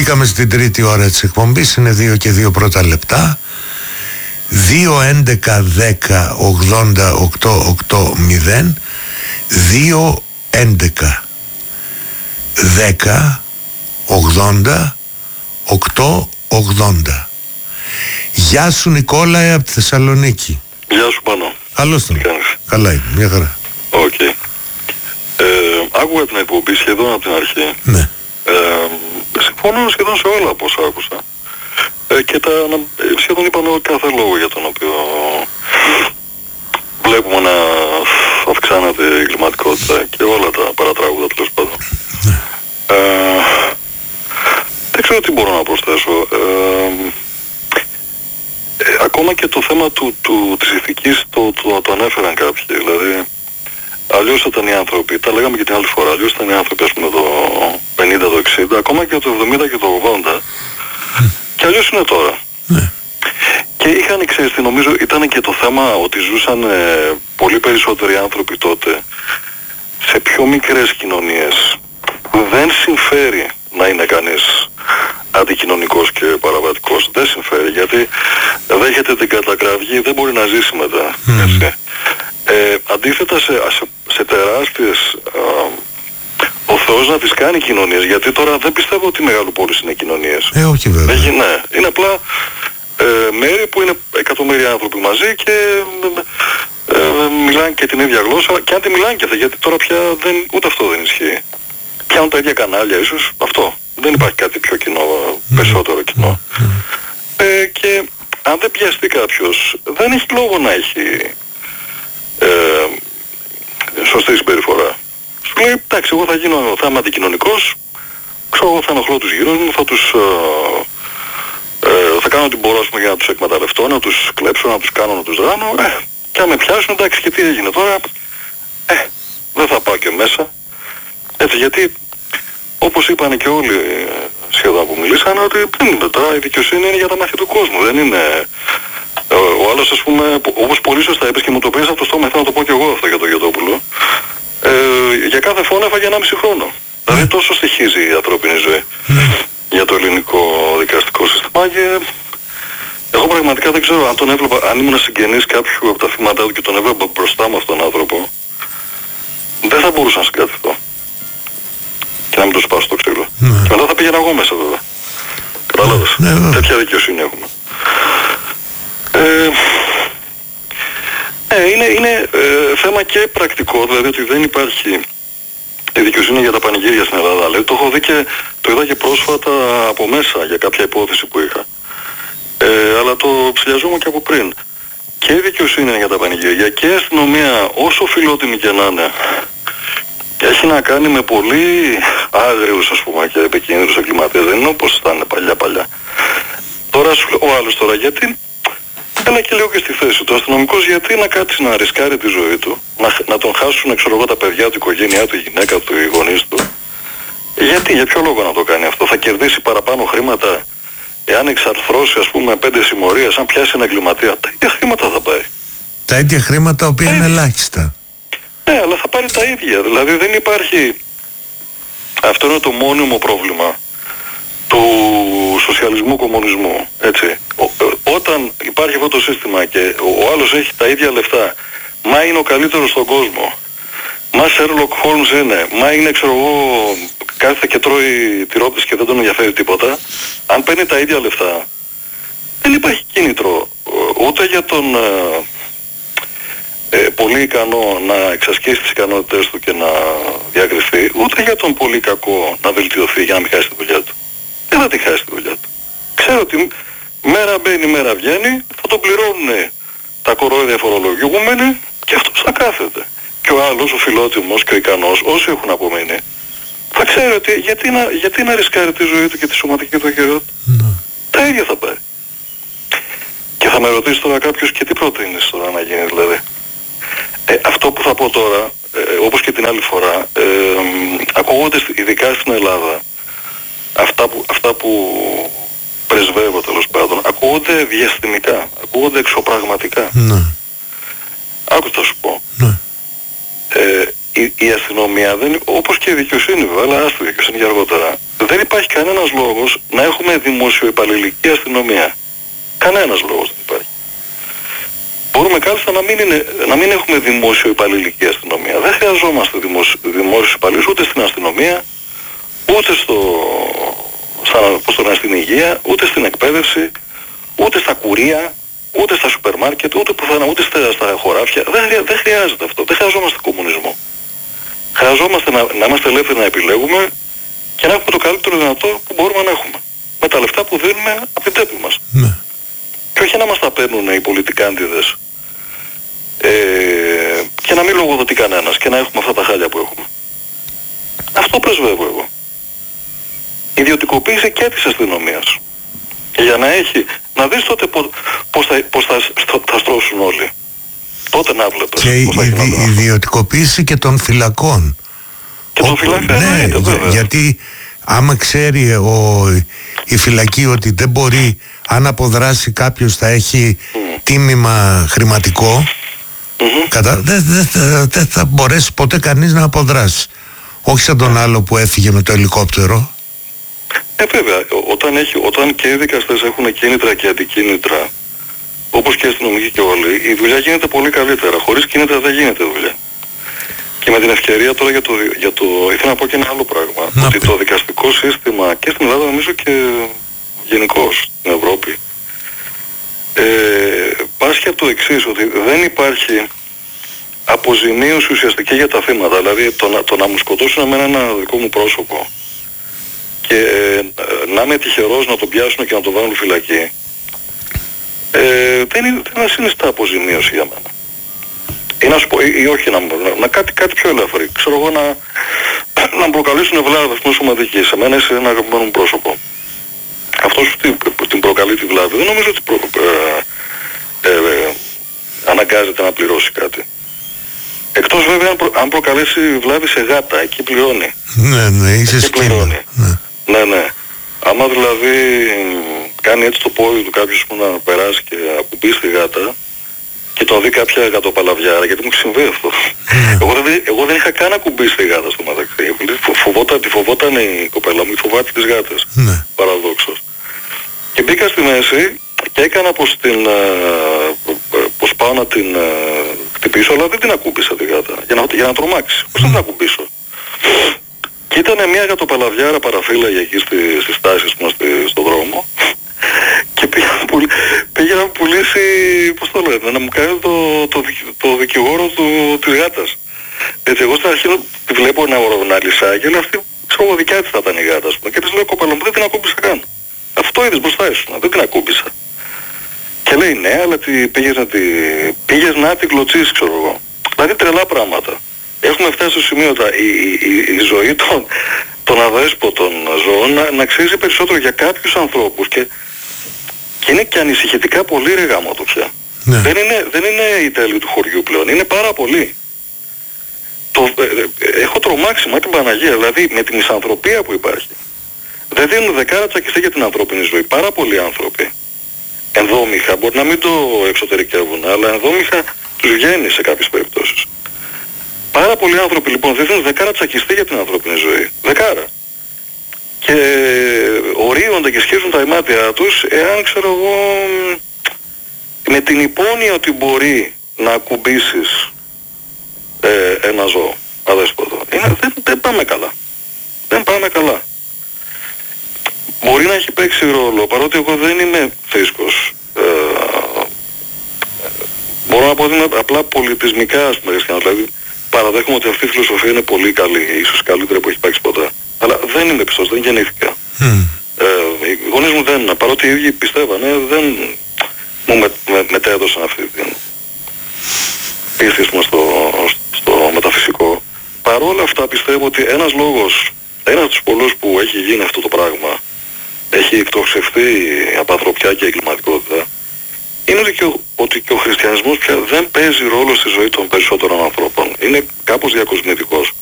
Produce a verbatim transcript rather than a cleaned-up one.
Μπήκαμε στην τρίτη ώρα της εκπομπής. Είναι δύο και δύο πρώτα λεπτά. Δύο έντεκα δέκα ογδόντα οκτώ οκτώ μηδέν. Δύο έντεκα δέκα ογδόντα οκτώ ογδόντα. Γεια σου Νικόλαε από τη Θεσσαλονίκη. Γεια σου Πάνο. Καλώς τον. Καλά είναι, μια χαρά. Οκ. Okay. Ε, άκουγα την εκπομπή σχεδόν από την αρχή. Ναι. Ε, συμφωνώ σχεδόν σε όλα από όσα άκουσα. Ε, και τα, σχεδόν είπαμε κάθε λόγο για τον οποίο βλέπουμε να αυξάνεται η κλιματικότητα και όλα τα παρατράγουδα τέλος πάντων. Ναι. Ε, δεν ξέρω τι μπορώ να προσθέσω. Ε, ε, ακόμα και το θέμα του, του, της ηθικής το, το, το ανέφεραν κάποιοι. Δηλαδή, αλλιώς ήταν οι άνθρωποι, τα λέγαμε και την άλλη φορά, αλλιώς ήταν οι άνθρωποι, ας πούμε, το πενήντα, το εξήντα, ακόμα και το εβδομήντα και το ογδόντα, mm. και αλλιώς είναι τώρα. Mm. Και είχαν, ξέρεις τι, νομίζω ήταν και το θέμα ότι ζούσαν ε, πολύ περισσότεροι άνθρωποι τότε σε πιο μικρές κοινωνίες. Δεν συμφέρει να είναι κανείς αντικοινωνικός και παραβατικός. Δεν συμφέρει, γιατί δέχεται την κατακραυγή, δεν μπορεί να ζήσει μετά. Mm. Έτσι. Ε, αντίθετα σε, σε, σε τεράστιες α, ο Θεός να τις κάνει κοινωνίες, γιατί τώρα δεν πιστεύω ότι οι μεγαλοπόλεις είναι κοινωνίες. Ε, όχι βέβαια. Έχει, ναι, είναι απλά ε, μέρη που είναι εκατομμύρια άνθρωποι μαζί και ε, ε, μιλάνε και την ίδια γλώσσα, και αν τη μιλάνε και αυτά, γιατί τώρα πια δεν, ούτε αυτό δεν ισχύει. Πιάνουν τα ίδια κανάλια ίσως, αυτό. Δεν υπάρχει κάτι πιο κοινό, περισσότερο κοινό. Ε, και αν δεν πιαστεί κάποιος, δεν έχει λόγο να έχει Ε, σωστή συμπεριφορά. Σου λέει, εντάξει, εγώ θα γίνω, θα είμαι αντικοινωνικός, ξέρω, εγώ θα ενοχλώ τους γύρω μου, θα τους ε, ε, θα κάνω ό,τι μπορώ, ας πούμε, για να τους εκμεταλλευτώ, να τους κλέψω, να τους κάνω, να τους δράνω, ε, και αν με πιάσουν, εντάξει, και τι έγινε τώρα, ε, δεν θα πάω και μέσα. Έτσι, γιατί όπως είπαν και όλοι σχεδόν που μιλήσαν, ότι δεν είναι τώρα, η δικαιοσύνη είναι για τα μάτια του κόσμου, δεν είναι. Ο άλλος, ας πούμε, όπως πολύ σωστά είπες και μου το πήρες από το στόμα, θέλω να το πω και εγώ αυτό για τον Γιωτόπουλο, ε, για κάθε φόνο έφαγε ενάμιση χρόνο. Mm. Δηλαδή τόσο στοιχίζει η ανθρώπινη ζωή mm. για το ελληνικό δικαστικό σύστημα, και εγώ πραγματικά δεν ξέρω αν τον έβλεπα, αν ήμουν συγγενής κάποιου από τα θύματα του και τον έβλεπα μπροστά μου αυτόν τον άνθρωπο, δεν θα μπορούσα να συγκρατηθώ και να μην το σπάσω το ξύλο. Mm. Και μετά θα πήγαινα εγώ μέσα βέβαια. Κατάλαβες. Mm. Τέτοια δικαιοσύνη έχουμε. Ε, ε, είναι είναι ε, θέμα και πρακτικό, δηλαδή ότι δεν υπάρχει η δικαιοσύνη για τα πανηγύρια στην Ελλάδα. Δηλαδή, το έχω δει και το είδα και πρόσφατα από μέσα για κάποια υπόθεση που είχα. Ε, αλλά το ψηλιαζόμουν και από πριν. Και η δικαιοσύνη είναι για τα πανηγύρια και η αστυνομία, όσο φιλότιμη και να είναι, έχει να κάνει με πολύ άγριους, ας πούμε, και επικίνδυνους εγκληματίες. Δεν είναι όπως ήταν παλιά παλιά. Τώρα σου λέω, ο άλλος τώρα, γιατί έλα και λέω και στη θέση του, ο αστυνομικός γιατί να κάτσει να ρισκάρει τη ζωή του, να, να τον χάσουν, ξέρω εγώ, τα παιδιά του, η οικογένειά του, η γυναίκα του, οι γονείς του. Γιατί, για ποιο λόγο να το κάνει αυτό? Θα κερδίσει παραπάνω χρήματα εάν εξαρθρώσει, ας πούμε, πέντε συμμορίες, αν πιάσει ένα εγκληματία? Τα ίδια χρήματα θα πάει. Τα ίδια χρήματα, οποία είναι ελάχιστα. Ναι, αλλά θα πάρει τα ίδια. Δηλαδή δεν υπάρχει. Αυτό είναι το μόνιμο πρόβλημα του σοσιαλισμού, κομμουνισμού, έτσι. Ο, ε, όταν υπάρχει αυτό το σύστημα και ο, ο άλλος έχει τα ίδια λεφτά, μα είναι ο καλύτερος στον κόσμο, μα Sherlock Holmes είναι, μα είναι, ξέρω εγώ, κάθεται και τρώει τυρόπιτες και δεν τον ενδιαφέρει τίποτα, αν παίρνει τα ίδια λεφτά, δεν υπάρχει κίνητρο ούτε για τον ε, ε, πολύ ικανό να εξασκήσει τις ικανότητες του και να διακριθεί, ούτε για τον πολύ κακό να βελτιωθεί για να μην χάσει τη δουλειά του. Δεν θα τη χάσει τη δουλειά του. Ξέρω ότι μέρα μπαίνει, μέρα βγαίνει, θα τον πληρώνουν τα κορόιδια φορολογούμενοι και αυτός θα κάθεται. Και ο άλλος, ο φιλότιμος και ο ικανός, όσοι έχουν απομείνει, θα ξέρει ότι γιατί να, γιατί να ρισκάρει τη ζωή του και τη σωματική του ακεραιότητα. Mm. Τα ίδια θα πάει. Και θα με ρωτήσει τώρα κάποιος, και τι προτείνεις τώρα να γίνει δηλαδή? Ε, αυτό που θα πω τώρα, ε, όπως και την άλλη φορά, ε, ακούγονται ειδικά στην Ελλάδα, αυτά που, αυτά που πρεσβεύω τέλος πάντων, ακούγονται διαστημικά, ακούγονται εξωπραγματικά. Ναι. Άκου θα σου πω. Ναι. Ε, η, η αστυνομία, δεν, όπως και η δικαιοσύνη βέβαια, αλλά άστο δικαιοσύνη για αργότερα, δεν υπάρχει κανένας λόγος να έχουμε δημοσιοϊπαλληλική αστυνομία. Κανένας λόγος δεν υπάρχει. Μπορούμε κάλλιστα να μην, είναι, να μην έχουμε δημοσιοϊπαλληλική αστυνομία. Δεν χρειαζόμαστε δημόσι, δημόσιους υπαλλήλους ούτε στην αστυνομία, ούτε στο, στα, πώς το λένε, στην υγεία, ούτε στην εκπαίδευση, ούτε στα κουρία, ούτε στα σούπερ μάρκετ, ούτε πουθενά, ούτε στα, στα χωράφια. Δεν, χρεια, δεν χρειάζεται αυτό. Δεν χρειαζόμαστε κομμουνισμό. Χρειαζόμαστε να, να είμαστε ελεύθεροι να επιλέγουμε και να έχουμε το καλύτερο δυνατό που μπορούμε να έχουμε. Με τα λεφτά που δίνουμε από την τσέπη μας. Ναι. Και όχι να μας τα παίρνουν οι πολιτικάντιδες ε, και να μην λογοδοτεί κανένας και να έχουμε αυτά τα χάλια που έχουμε. Αυτό πρεσβεύω εγώ. Ιδιωτικοποίηση και της αστυνομίας. Για να έχει, να δεις τότε πώς, πώς, θα, πώς θα, θα στρώσουν όλοι. Τότε να βλέπεις. Και η η ιδιωτικοποίηση και των φυλακών. Και των φυλακών, ναι, ναι, για, γιατί άμα ξέρει ο, η φυλακή ότι δεν μπορεί, αν αποδράσει κάποιος θα έχει mm. τίμημα χρηματικό, mm-hmm. κατα... δεν δε, δε, δε θα μπορέσει ποτέ κανείς να αποδράσει. Όχι σαν τον άλλο που έφυγε με το ελικόπτερο. Ε, βέβαια, όταν, έχει, όταν και οι δικαστές έχουν κίνητρα και αντικίνητρα, όπως και οι αστυνομικοί και όλοι, η δουλειά γίνεται πολύ καλύτερα. Χωρίς κίνητρα δεν γίνεται δουλειά. Και με την ευκαιρία τώρα για το, για το ήθελα να πω και ένα άλλο πράγμα. Να ότι πει. Το δικαστικό σύστημα και στην Ελλάδα, νομίζω και γενικώς στην Ευρώπη, ε, πάσχει από το εξής, ότι δεν υπάρχει αποζημίωση ουσιαστική για τα θύματα. Δηλαδή το να, το να μου σκοτώσουν εμένα ένα δικό μου πρόσωπο και ε, να είμαι τυχερός να τον πιάσουν και να τον βάλουν φυλακή, ε, δεν είναι, δεν συνιστά αποζημίωση για μένα. Ή να σου πω, ή, ή όχι να, να, να κάτι, κάτι πιο ελεύθερο. Ξέρω εγώ να, να προκαλέσουν ευλάβη αυτήν σωματική. Σε μένα είσαι ένα αγαπημένο μου πρόσωπο. Αυτός που την προκαλεί τη βλάβη δεν νομίζω ότι προ, ε, ε, ε, αναγκάζεται να πληρώσει κάτι. Εκτός βέβαια αν, προ, αν προκαλέσει βλάβη σε γάτα, εκεί πληρώνει. Ναι, ναι, είσαι σκύλο. Ναι. ναι, ναι. Άμα δηλαδή κάνει έτσι το πόδι του κάποιος που να περάσει και ακουμπήσει τη γάτα και τον δει κάποια γατοπαλαβιάρα, γιατί μου έχει συμβεί αυτό. Mm. εγώ, δεν, εγώ δεν είχα καν ακουμπήσει τη γάτα στο μεταξύ. Φοβόταν, τη φοβόταν η κοπέλα μου, φοβάται τις γάτες. Mm. Παραδόξως. Και μπήκα στη μέση και έκανα πως, την, πως πάω να την χτυπήσω, αλλά δεν την ακούμπησα τη γάτα, για να, για να τρομάξει. Πώς mm. να την ακουμπήσω. Και ήταν μια γατοπαλαβιάρα παραφύλαγε εκεί στη, στις τάσεις μας στον δρόμο και πήγε να, πουλ, πήγε να πουλήσει, πώς το λένε, να μου κάνει το, το, το δικηγόρο του, της γάτας. Έτσι, εγώ στην αρχή τη βλέπω να, να λυσάει, αλλά αυτή, ξέρω εγώ, δικιά της θα ήταν η γάτα, ας πούμε. Και της λέω, κοπέλα μου, δεν την ακούμπησα καν. Αυτό είδες μπροστά ήσουν, δεν την ακούμπησα. Και λέει, ναι, αλλά τη, πήγες, να τη, πήγες να την κλωτσίσεις, ξέρω εγώ. Δηλαδή τρελά πράγματα. Έχουμε φτάσει στο σημείο τα, η, η, η ζωή των, των αδέσποτων ζώων να, να ξέρει περισσότερο για κάποιους ανθρώπους και, και είναι και ανησυχητικά πολύ ρε γάμο το πια. Ναι. Δεν, είναι, δεν είναι η τέλη του χωριού πλέον, είναι πάρα πολύ. Το, ε, ε, έχω τρομάξει μα την Παναγία, δηλαδή με τη μισανθρωπία που υπάρχει. Δεν δίνουν δεκάρα τσακιστή για την ανθρώπινη ζωή. Πάρα πολλοί άνθρωποι ενδόμηχα, μπορεί να μην το εξωτερικεύουν, αλλά ενδόμηχα τους βγαίνει σε κάποιες περιπτώσεις. Πάρα πολλοί άνθρωποι λοιπόν δίνουν δεκάρα τσακιστή για την ανθρώπινη ζωή. Δεκάρα. Και ορίονται και σχίζουν τα ημάτια τους εάν ξέρω εγώ με την υπόνοια ότι μπορεί να ακουμπήσεις ε, ένα ζώο αδέσποτο. Είναι, δεν, δεν πάμε καλά. Δεν πάμε καλά. Μπορεί να έχει παίξει ρόλο, παρότι εγώ δεν είμαι θρήσκος. Ε, μπορώ να πω ότι είναι απλά πολιτισμικά ας πούμε, δηλαδή παραδέχομαι ότι αυτή η φιλοσοφία είναι πολύ καλή, ίσως καλύτερη που έχει υπάρξει ποτέ. Αλλά δεν είμαι πιστός, δεν γεννήθηκα. Mm. Ε, οι γονείς μου δεν, παρότι οι ίδιοι πιστεύανε, δεν μου με, με, μετέδωσαν αυτή την πίστη στο, στο μεταφυσικό. Παρ' όλα αυτά πιστεύω ότι ένας λόγος, ένας από τους πολλούς που έχει γίνει αυτό το πράγμα, έχει εκτοξευτεί η απανθρωπιά και η εγκληματικότητα, είναι ότι και, ο, ότι και ο χριστιανισμός πια δεν παίζει ρόλο στη ζωή των περισσότερων ανθρώπων. Είναι κάπως διακοσμητικός.